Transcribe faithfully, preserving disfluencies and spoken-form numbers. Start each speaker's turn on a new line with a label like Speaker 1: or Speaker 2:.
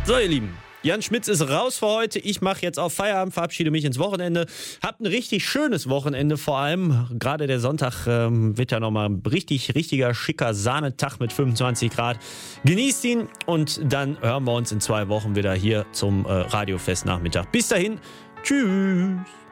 Speaker 1: So, ihr Lieben. Jan Schmitz ist raus für heute. Ich mache jetzt auf Feierabend, verabschiede mich ins Wochenende. Habt ein richtig schönes Wochenende vor allem. Gerade der Sonntag ähm, wird ja nochmal ein richtig, richtiger, schicker Sahnetag mit fünfundzwanzig Grad. Genießt ihn und dann hören wir uns in zwei Wochen wieder hier zum äh, Radiofestnachmittag. Bis dahin, tschüss.